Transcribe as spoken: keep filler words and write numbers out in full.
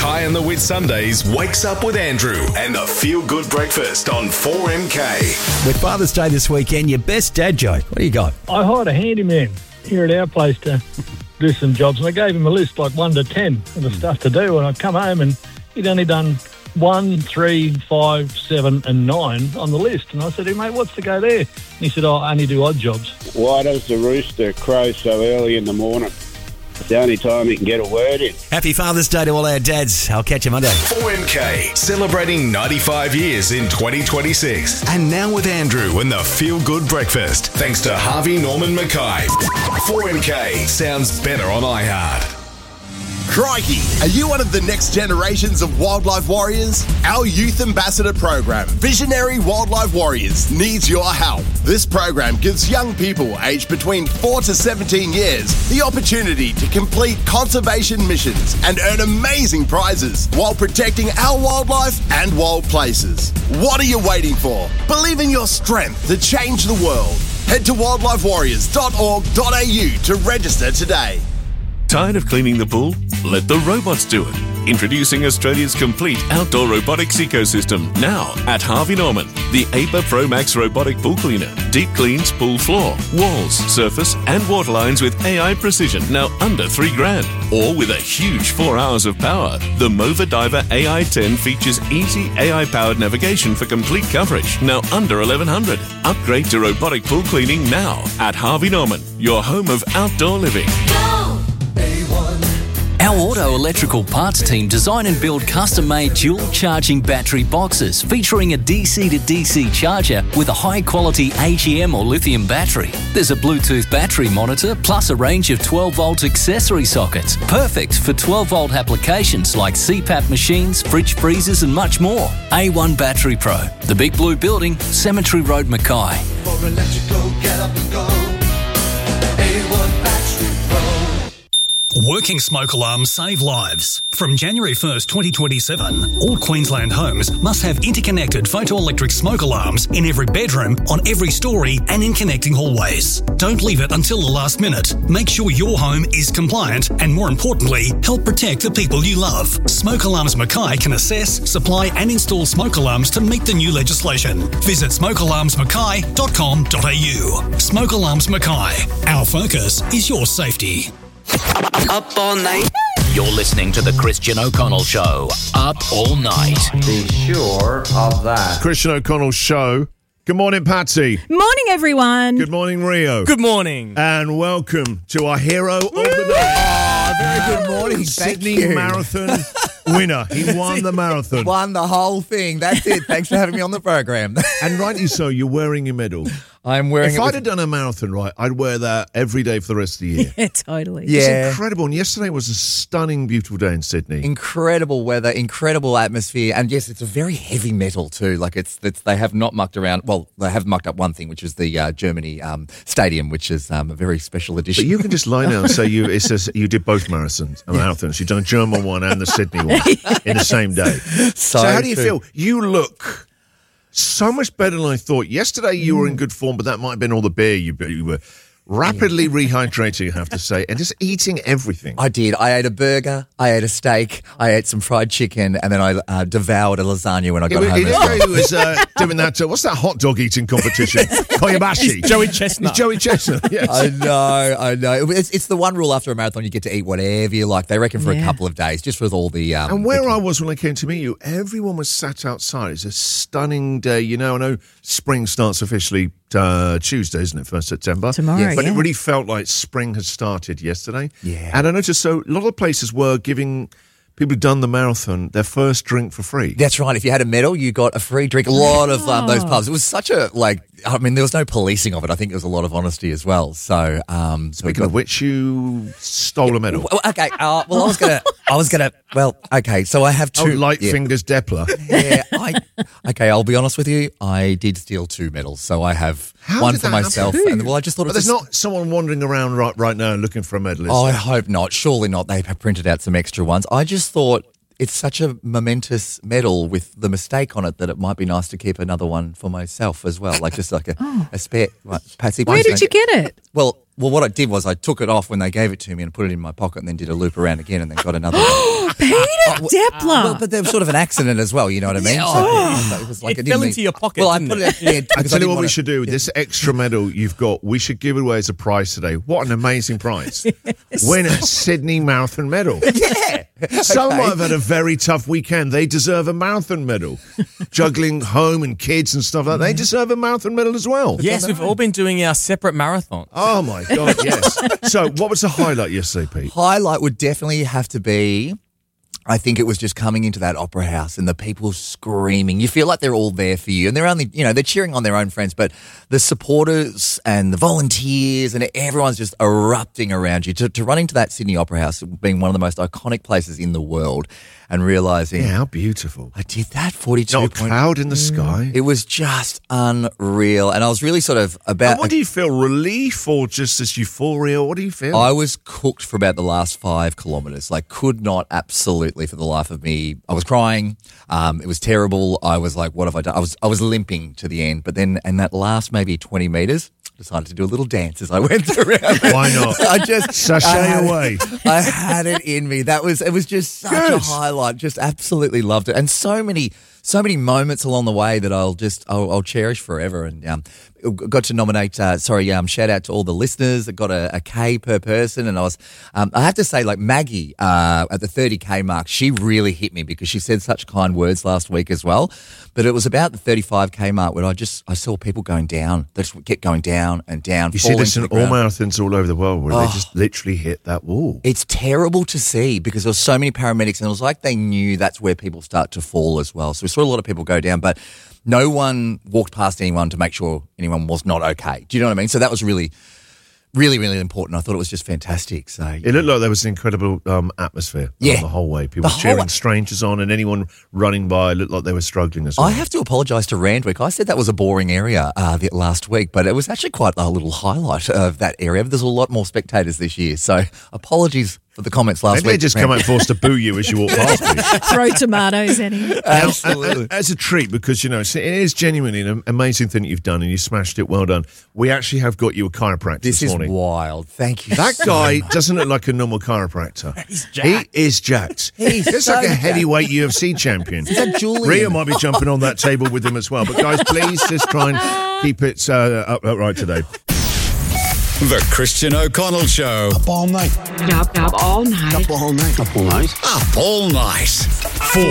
Mackay and the Whitsundays wakes up with Andrew and the Feel Good Breakfast on four M K. With Father's Day this weekend, your best dad joke. What do you got? I hired a handyman here at our place to do some jobs, and I gave him a list like one to ten of the stuff to do, and I'd come home and he'd only done one, three, five, seven, and nine on the list. And I said, hey, mate, what's to go there? And he said, oh, I only do odd jobs. Why does the rooster crow so early in the morning? It's the only time he can get a word in. Happy Father's Day to all our dads. I'll catch you Monday. four M K, celebrating ninety-five years in twenty twenty-six. And now with Andrew and the Feel Good Breakfast, thanks to Harvey Norman Mackay. four M K sounds better on iHeart. Crikey, are you one of the next generations of wildlife warriors? Our Youth Ambassador program, Visionary Wildlife Warriors, needs your help. This program gives young people aged between four to seventeen years the opportunity to complete conservation missions and earn amazing prizes while protecting our wildlife and wild places. What are you waiting for? Believe in your strength to change the world. Head to wildlife warriors dot org dot a u to register today. Tired of cleaning the pool? Let the robots do it. Introducing Australia's complete outdoor robotics ecosystem now at Harvey Norman. The A P A Pro Max robotic pool cleaner. Deep cleans pool floor, walls, surface and water lines with A I precision, now under three grand. Or with a huge four hours of power. The Mova Diver A I ten features easy A I-powered navigation for complete coverage, now under eleven hundred. Upgrade to robotic pool cleaning now at Harvey Norman, your home of outdoor living. Our auto electrical parts team design and build custom-made dual charging battery boxes featuring a D C to D C charger with a high-quality A G M or lithium battery. There's a Bluetooth battery monitor plus a range of twelve volt accessory sockets, perfect for twelve volt applications like C PAP machines, fridge freezers and much more. A one Battery Pro, the Big Blue Building, Cemetery Road, Mackay. For electrical, get up and go. A one Battery Pro. Working smoke alarms save lives. From January first, twenty twenty-seven, all Queensland homes must have interconnected photoelectric smoke alarms in every bedroom, on every story and in connecting hallways. Don't leave it until the last minute. Make sure your home is compliant and, more importantly, help protect the people you love. Smoke Alarms Mackay can assess, supply and install smoke alarms to meet the new legislation. Visit smoke alarms mackay dot com dot a u. Smoke Alarms Mackay. Our focus is your safety. Up all night. You're listening to the Christian O'Connell Show. Up all night. Be sure of that. Christian O'Connell Show. Good morning, Patsy. Morning, everyone. Good morning, Rio. Good morning. And welcome to our hero of the day. Oh, very good morning. Sydney Thank you. Marathon winner. He won the marathon. Won the whole thing. That's it. Thanks for having me on the program. And rightly so, you're wearing your medal. I'm wearing if it. If with... I'd have done a marathon, right, I'd wear that every day for the rest of the year. Yeah, totally. Yeah. It's incredible. And yesterday was a stunning, beautiful day in Sydney. Incredible weather, incredible atmosphere. And yes, it's a very heavy metal too. Like it's, it's they have not mucked around. Well, they have mucked up one thing, which is the uh, Germany um, stadium, which is um, a very special edition. But you can just lie now and say you it says you did both marathons, yeah. marathons. You've done a German one and the Sydney one yes. in the same day. So, so how do you true. feel? You look so much better than I thought. Yesterday you mm. were in good form, but that might have been all the beer. You, you were rapidly yeah. rehydrating, I have to say, and just eating everything. I did. I ate a burger, I ate a steak, I ate some fried chicken, and then I uh, devoured a lasagna when I got it, home. It is he was uh, doing that. Uh, what's that hot dog eating competition? Koyabashi. It's Joey Chestnut. It's Joey Chestnut, yes. I know, I know. It's, it's the one rule after a marathon, you get to eat whatever you like. They reckon for yeah. a couple of days, just with all the... Um, and where the... I was when I came to meet you, everyone was sat outside. It's a stunning day. You know, I know spring starts officially uh, Tuesday, isn't it, first of September? Tomorrow, yes. But yeah. it really felt like spring has started yesterday. Yeah. And I noticed, so a lot of places were giving people who've done the marathon their first drink for free. That's right. If you had a medal, you got a free drink. A lot of um, those pubs. It was such a, like, I mean, there was no policing of it. I think there was a lot of honesty as well. So, um, speaking of which, you stole a medal. Well, okay. Uh, well, I was gonna, I was gonna. Well, okay. So I have two. Oh, light yeah. fingers, Depler. Yeah. I, okay. I'll be honest with you. I did steal two medals. So I have How one did for that myself. happen? And well, I just thought. But it there's was not someone wandering around right right now looking for a medal. Is Oh, there? I hope not. Surely not. They have printed out some extra ones. I just thought. it's such a momentous medal with the mistake on it that it might be nice to keep another one for myself as well, like just like a, Oh. a spare. Right, Patsy, Where did you get it? Well, well, what I did was I took it off when they gave it to me and put it in my pocket and then did a loop around again and then got another one. Peter Depler. Well, but there was sort of an accident as well, you know what I mean? Yeah. So Oh. it was like It didn't fell mean- into your pocket, Well, I didn't put it? it. Yeah, I because tell you didn't what we wanna- should do. This extra medal you've got, we should give it away as a prize today. What an amazing prize. Win a Sydney Marathon medal. Yeah. Some Okay. might have had a very tough weekend. They deserve a marathon medal. Juggling home and kids and stuff like that. They deserve a marathon medal as well. Yes, we've all been doing our separate marathons. Oh, my God, yes. So what was the highlight yesterday, Pete? Highlight would definitely have to be, I think it was just coming into that opera house and the people screaming. You feel like they're all there for you and they're only, you know, they're cheering on their own friends, but the supporters and the volunteers and everyone's just erupting around you. To, to run into that Sydney Opera House being one of the most iconic places in the world and realising, Yeah, how beautiful. I did that forty-two. Not a cloud in the sky. It was just unreal. And I was really sort of And about. what do you feel? Relief or just this euphoria? What do you feel? I was cooked for about the last five kilometres. Like, could not absolutely for the life of me. I was crying. Um, it was terrible. I was like, what have I done? I was I was limping to the end. But then, in that last maybe twenty metres, decided to do a little dance as I went around. Why not? I just Sashay I had, away. I had it in me. That was it. Was just such a Good. highlight. Just absolutely loved it, and so many. So many moments along the way that I'll just I'll, I'll cherish forever, and um, got to nominate. Uh, sorry, um, shout out to all the listeners that got a, a K per person, and I was um, I have to say, like Maggie uh, at the thirty K mark, she really hit me because she said such kind words last week as well. But it was about the thirty-five K mark where I just I saw people going down. They just kept going down and down. You see falling this to in the all ground. marathons all over the world where Oh. they just literally hit that wall. It's terrible to see because there were so many paramedics and it was like they knew that's where people start to fall as well. So we saw a lot of people go down, but no one walked past anyone to make sure anyone was not okay. Do you know what I mean? So that was really, really, really important. I thought it was just fantastic. So It looked like there was an incredible um, atmosphere Yeah. the whole way. People The whole cheering way. strangers on and anyone running by looked like they were struggling as well. I have to apologise to Randwick. I said that was a boring area uh, the, last week, but it was actually quite a little highlight of that area. There's a lot more spectators this year. So apologies for the comments last Maybe week. they just come out and forced to boo you as you walk past me. Throw tomatoes at him. Absolutely. As a treat, because, you know, it is genuinely an amazing thing that you've done and you smashed it. Well done. We actually have got you a chiropractor This this is morning. wild. Thank you. That so guy much. doesn't look like a normal chiropractor. He's jacked. He is jacked. He's He's so like a jacked. heavyweight U F C champion. Is that Julian? Rhea might be jumping on that table with him as well. But guys, please just try and keep it uh, up, upright today. The Christian O'Connell Show. Up all night. Up, up all night. Up all night. Up all night. Up all night.